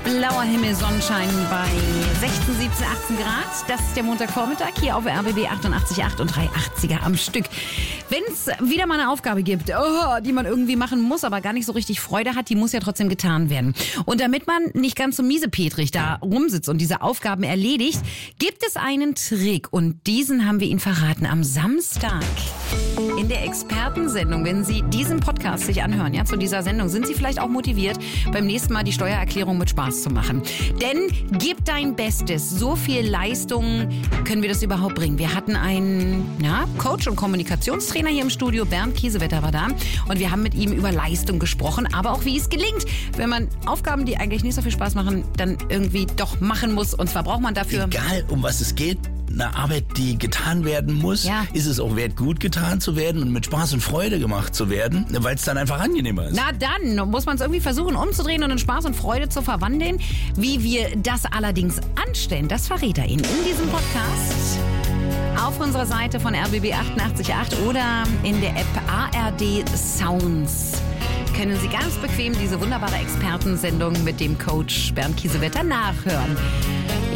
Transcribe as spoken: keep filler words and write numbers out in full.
Blauer Himmel, Sonnenschein bei sechzehn, siebzehn, achtzehn Grad. Das ist der Montagvormittag hier auf R B B achtundachtzig Komma acht und dreihundertachtziger am Stück. Wenn es wieder mal eine Aufgabe gibt, oh, die man irgendwie machen muss, aber gar nicht so richtig Freude hat, die muss ja trotzdem getan werden. Und damit man nicht ganz so miesepetrig da rumsitzt und diese Aufgaben erledigt, gibt es einen Trick. Und diesen haben wir Ihnen verraten am Samstag. In der Expertensendung, wenn Sie diesen Podcast sich anhören, ja, zu dieser Sendung, sind Sie vielleicht auch motiviert, beim nächsten Mal die Steuererklärung mit Spaß zu machen. Denn gib dein Bestes. So viel Leistung können wir das überhaupt bringen. Wir hatten einen ja, Coach und Kommunikationstrainer hier im Studio, Bernd Kiesewetter war da. Und wir haben mit ihm über Leistung gesprochen, aber auch wie es gelingt, wenn man Aufgaben, die eigentlich nicht so viel Spaß machen, dann irgendwie doch machen muss. Und zwar braucht man dafür... Egal, um was es geht. Eine Arbeit, die getan werden muss, ja. Ist es auch wert, gut getan zu werden und mit Spaß und Freude gemacht zu werden, weil es dann einfach angenehmer ist. Na dann muss man es irgendwie versuchen umzudrehen und in Spaß und Freude zu verwandeln. Wie wir das allerdings anstellen, das verrät er Ihnen in diesem Podcast. Auf unserer Seite von R B B achtundachtzig Komma acht oder in der App A R D Sounds können Sie ganz bequem diese wunderbare Expertensendung mit dem Coach Bernd Kiesewetter nachhören.